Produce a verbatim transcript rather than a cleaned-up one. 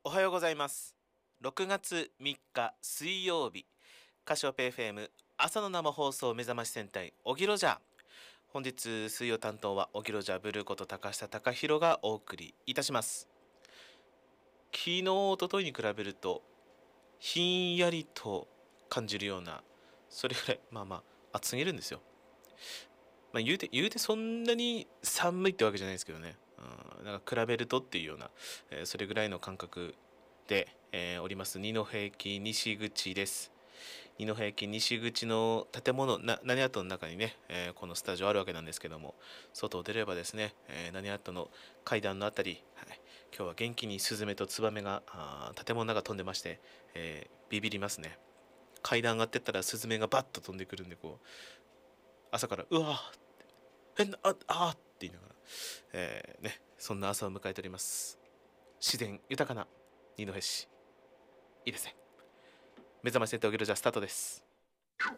おはようございます。ろくがつみっか水曜日、カシオペ エフエム 朝の生放送目覚まし戦隊おぎろじゃ。本日水曜担当はおぎろじゃブルーこと高下隆弘がお送りいたします。昨日一昨日に比べるとひんやりと感じるような、それぐらいまあまあ暑すぎるんですよ。まあ、言うて言うてそんなに寒いってわけじゃないですけどね、うん、なんか比べるとっていうような、えーそれぐらいの感覚で、えーおります二戸駅西口です。二戸駅西口の建物な何アートの中にね、えーこのスタジオあるわけなんですけども、外を出ればですね、えー何アートの階段のあたり、はい、今日は元気にスズメとツバメがあー建物の中飛んでまして、えービビりますね。階段上がってったらスズメがバッと飛んでくるんで、こう朝からうわーえなああーって言いながら、えーね、そんな朝を迎えております。自然豊かな二戸市、いいですね。目覚ましセンターおぎろじゃスタートです。